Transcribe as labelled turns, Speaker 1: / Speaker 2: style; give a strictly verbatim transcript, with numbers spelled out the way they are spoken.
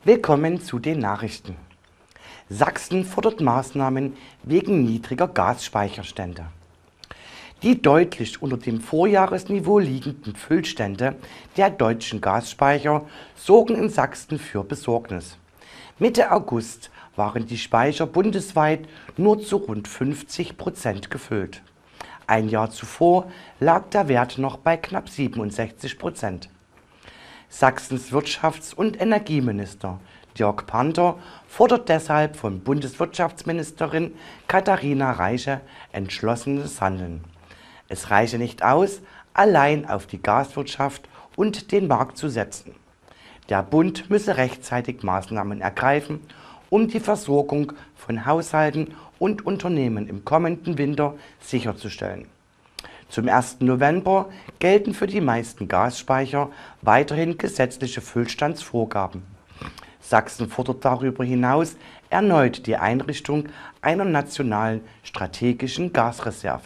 Speaker 1: Willkommen zu den Nachrichten. Sachsen fordert Maßnahmen wegen niedriger Gasspeicherstände. Die deutlich unter dem Vorjahresniveau liegenden Füllstände der deutschen Gasspeicher sorgen in Sachsen für Besorgnis. Mitte August waren die Speicher bundesweit nur zu rund fünfzig Prozent gefüllt. Ein Jahr zuvor lag der Wert noch bei knapp siebenundsechzig Prozent. Sachsens Wirtschafts- und Energieminister Dirk Panther fordert deshalb von Bundeswirtschaftsministerin Katharina Reiche entschlossenes Handeln. Es reiche nicht aus, allein auf die Gaswirtschaft und den Markt zu setzen. Der Bund müsse rechtzeitig Maßnahmen ergreifen, um die Versorgung von Haushalten und Unternehmen im kommenden Winter sicherzustellen. Zum ersten November gelten für die meisten Gasspeicher weiterhin gesetzliche Füllstandsvorgaben. Sachsen fordert darüber hinaus erneut die Einrichtung einer nationalen strategischen Gasreserve.